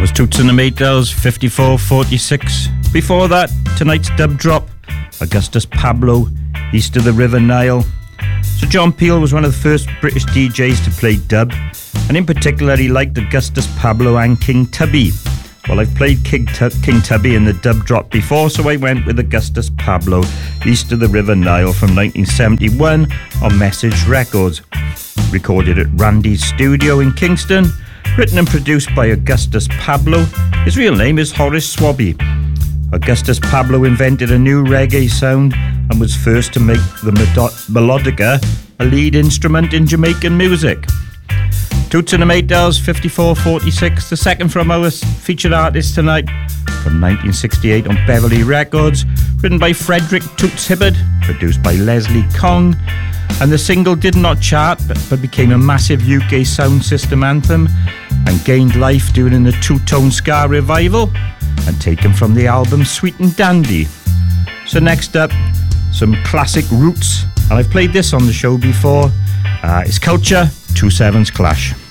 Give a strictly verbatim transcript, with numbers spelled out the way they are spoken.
was Toots and the Maytals, fifty-four forty-six. Before that, tonight's dub drop, Augustus Pablo, East of the River Nile. So John Peel was one of the first British D Js to play dub, and in particular he liked Augustus Pablo and King Tubby. Well, I've played King, T- King Tubby in the dub drop before, so I went with Augustus Pablo, East of the River Nile from nineteen seventy-one on Message Records. Recorded at Randy's studio in Kingston, written and produced by Augustus Pablo. His real name is Horace Swabby. Augustus Pablo invented a new reggae sound and was first to make the melodica a lead instrument in Jamaican music. Toots and the Maytals, fifty-four forty-six, the second from our featured artist tonight, from nineteen sixty-eight on Beverly Records, written by Frederick Toots Hibbard, produced by Leslie Kong, and the single did not chart but, but became a massive U K sound system anthem and gained life during the two-tone ska revival and taken from the album Sweet and Dandy. So next up, some classic roots, and I've played this on the show before. Uh, it's Culture, two sevens Clash.